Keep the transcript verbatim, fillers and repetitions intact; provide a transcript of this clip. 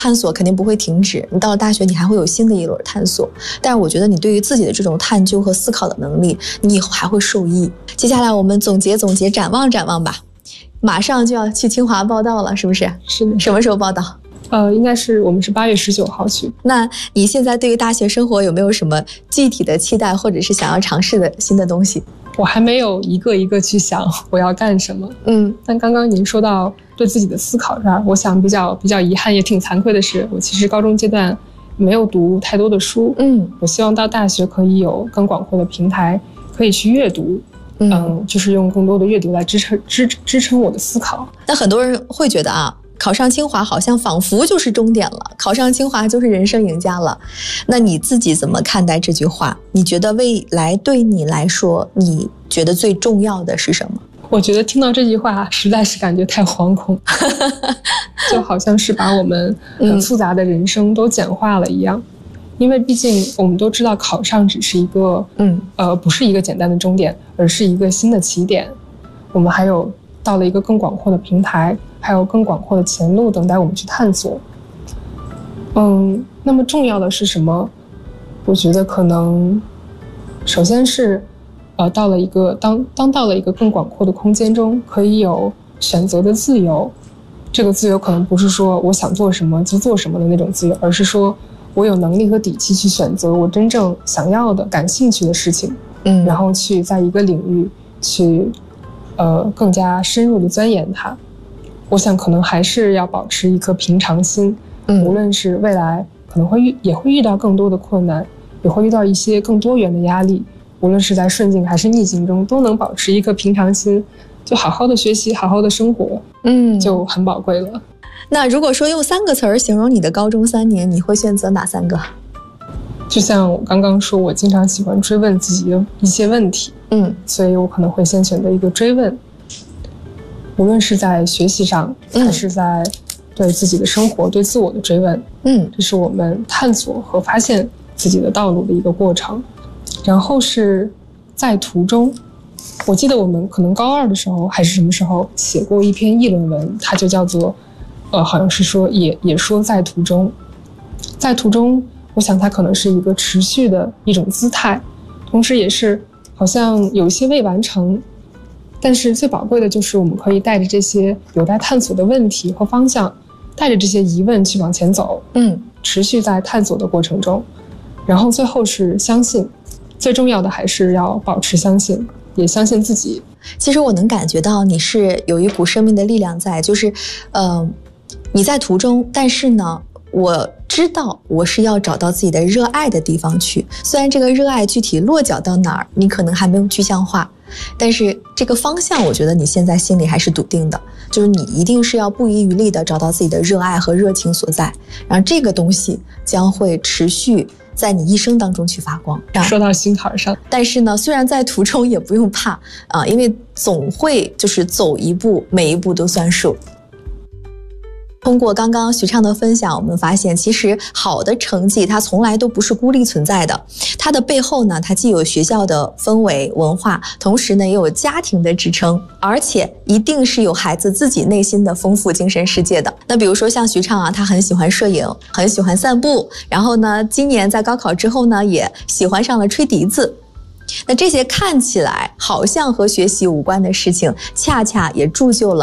探索肯定不会停止，你到了大学你还会有新的一轮探索，但是我觉得你对于自己的这种探究和思考的能力，你以后还会受益。接下来我们总结总结，展望展望吧。马上就要去清华报到了，是不是？ 是的。 什么时候报到？ 呃，应该是我们是八月十九号去。 那你现在对于大学生活有没有什么具体的期待，或者是想要尝试的新的东西？ 我还没有一个一个去想我要干什么。嗯，但刚刚您说到对自己的思考这儿，我想比较比较遗憾也挺惭愧的是，我其实高中阶段没有读太多的书。嗯，我希望到大学可以有更广阔的平台，可以去阅读。嗯，嗯就是用更多的阅读来支撑支支撑我的思考。 那很多人会觉得啊，考上清华好像仿佛就是终点了，考上清华就是人生赢家了。那你自己怎么看待这句话？你觉得未来对你来说，你觉得最重要的是什么？ 我觉得听到这句话实在是感觉太惶恐就好像是把我们很复杂的人生都简化了一样。嗯，因为毕竟我们都知道考上只是一个嗯呃不是一个简单的终点，而是一个新的起点。我们还有到了一个更广阔的平台，还有更广阔的前路等待我们去探索。嗯，那么重要的是什么？我觉得可能首先是呃到了一个当当到了一个更广阔的空间中，可以有选择的自由。这个自由可能不是说我想做什么就做什么的那种自由，而是说我有能力和底气去选择我真正想要的、感兴趣的事情，嗯，然后去在一个领域去，呃，更加深入的钻研它。我想可能还是要保持一颗平常心，嗯，无论是未来可能会遇也会遇到更多的困难，也会遇到一些更多元的压力，无论是在顺境还是逆境中，都能保持一颗平常心，就好好的学习，好好的生活，嗯，就很宝贵了。 那如果说用三个词儿形容你的高中三年，你会选择哪三个？ 就像我刚刚说，我经常喜欢追问自己的一些问题，嗯，所以我可能会先选择一个追问，无论是在学习上，嗯，还是在对自己的生活、对自我的追问，嗯，这是我们探索和发现自己的道路的一个过程。然后是在途中，我记得我们可能高二的时候还是什么时候写过一篇议论文，它就叫做呃，好像是说也也说在途中，在途中，我想它可能是一个持续的一种姿态，同时也是好像有一些未完成，但是最宝贵的就是我们可以带着这些有待探索的问题和方向，带着这些疑问去往前走，嗯，持续在探索的过程中，然后最后是相信，最重要的还是要保持相信，也相信自己。 其实我能感觉到你是有一股生命的力量在，就是呃。你在途中，但是呢，我知道我是要找到自己的热爱的地方去。虽然这个热爱具体落脚到哪儿，你可能还没有具象化，但是这个方向，我觉得你现在心里还是笃定的，就是你一定是要不遗余力的找到自己的热爱和热情所在，然后这个东西将会持续在你一生当中去发光。 说到心坎上， 但是呢，虽然在途中也不用怕啊，因为总会就是走一步，每一步都算数。通过刚刚徐畅的分享，我们发现其实好的成绩它从来都不是孤立存在的，它的背后呢，它既有学校的氛围文化，同时呢也有家庭的支撑，而且一定是有孩子自己内心的丰富精神世界的。那比如说像徐畅啊，他很喜欢摄影，很喜欢散步，然后呢今年在高考之后呢也喜欢上了吹笛子。那这些看起来好像和学习无关的事情，恰恰也铸就了